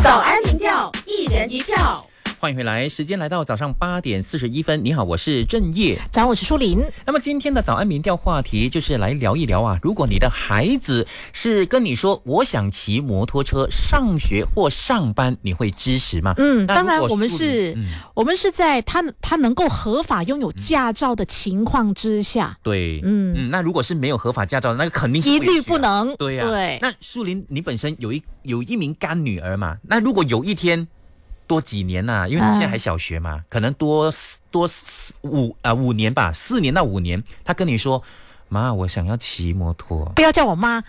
早安民调，一人一票。 欢迎回来，时间来到早上8点41分。你好，我是郑业。 早上，我是舒琳。 那么今天的早安民调话题就是来聊一聊啊，如果你的孩子是跟你说我想骑摩托车上学或上班，你会支持吗？ 当然我们是在他能够合法拥有驾照的情况之下。 对，那如果是没有合法驾照，那个肯定是一律不能。 对啊，对。那舒琳，你本身有一名干女儿嘛？那如果有一天多几年啊，因为你现在还小学嘛，可能多5年吧，4年到5年，他跟你说，妈，我想要骑摩托， 不要叫我妈。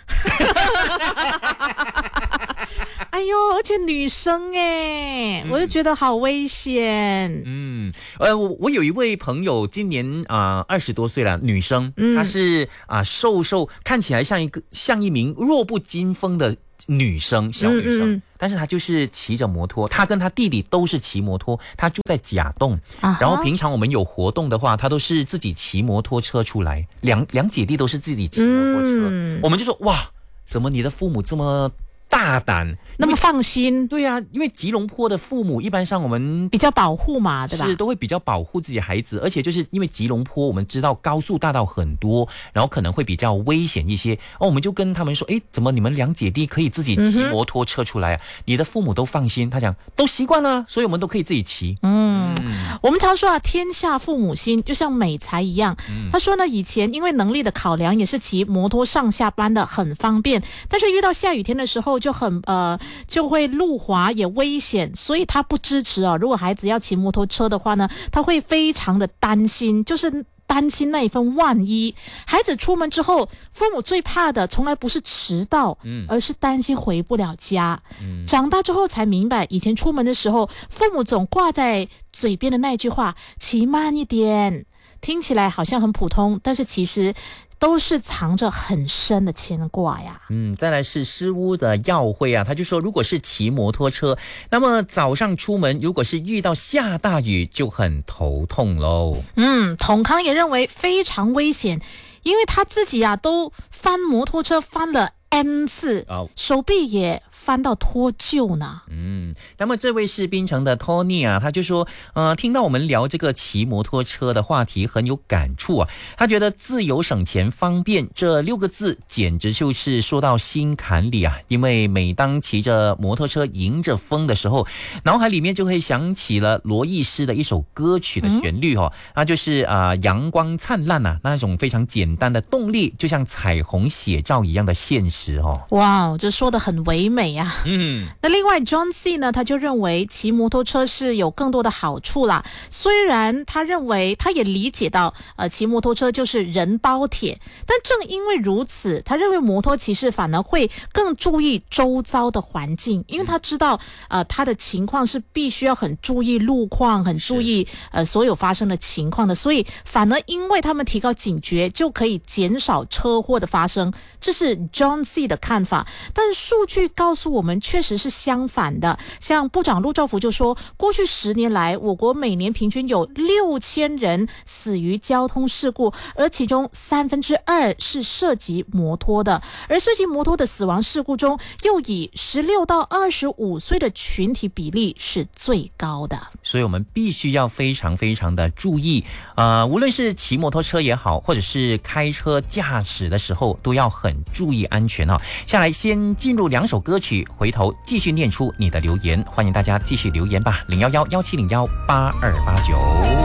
哎呦，而且女生我就觉得好危险。 我有一位朋友，今年20多岁了，女生，她是瘦瘦，看起来像一名弱不禁风的女生，小女生，但是她就是骑着摩托，她跟她弟弟都是骑摩托，她住在甲洞，然后平常我们有活动的话，她都是自己骑摩托车出来，两姐弟都是自己骑摩托车，我们就说哇，怎么你的父母这么大胆， 那么放心？ 对啊，因为吉隆坡的父母一般上我们比较保护嘛，对吧？ 是都会比较保护自己的孩子，而且就是因为吉隆坡我们知道高速大道很多，然后可能会比较危险一些我们就跟他们说，怎么你们两姐弟可以自己骑摩托车出来你的父母都放心。他讲都习惯了，所以我们都可以自己骑。 我们常说天下父母心，就像美才一样。他说呢，以前因为能力的考量，也是骑摩托上下班的很方便，但是遇到下雨天的时候就会路滑也危险，所以他不支持如果孩子要骑摩托车的话呢，他会非常的担心，就是担心那一份万一。孩子出门之后，父母最怕的从来不是迟到，而是担心回不了家。长大之后才明白，以前出门的时候，父母总挂在嘴边的那句话，骑慢一点，听起来好像很普通，但是其实都是藏着很深的牵挂呀。 再来是诗屋的耀辉他就说，如果是骑摩托车，那么早上出门如果是遇到下大雨就很头痛咯。 统康也认为非常危险，因为他自己都翻摩托车翻了 N 次，手臂也翻到脱臼呢。 那么这位是槟城的 Tony 他就说听到我们聊这个骑摩托车的话题很有感触他觉得自由省钱方便这6个字简直就是说到心坎里因为每当骑着摩托车迎着风的时候，脑海里面就会想起了罗艺诗的一首歌曲的旋律那就是阳光灿烂那种非常简单的动力，就像彩虹写照一样的现实哇，这说得很唯美那另外 John C 呢，他就认为骑摩托车是有更多的好处啦。虽然他认为他也理解到骑摩托车就是人包铁，但正因为如此，他认为摩托骑士反而会更注意周遭的环境，因为他知道他的情况是必须要很注意路况，很注意所有发生的情况的，所以反而因为他们提高警觉，就可以减少车祸的发生。这是 John C 的看法，但数据告诉我们确实是相反的。像部长陆兆福就说，过去10年来，我国每年平均有6000人死于交通事故，而其中2/3是涉及摩托的，而涉及摩托的死亡事故中，又以16到25岁的群体比例是最高的。 所以我们必须要非常非常的注意无论是骑摩托车也好，或者是开车驾驶的时候，都要很注意安全下来先进入2首歌曲，回头继续念出你的留言，欢迎大家继续留言吧，011-1701-8289。